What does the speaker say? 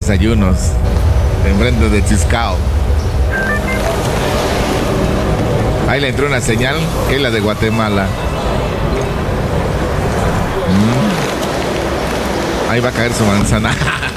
desayunos enfrente de Chiscao. Ahí le entró una señal, que es la de Guatemala. Ahí va a caer su manzana.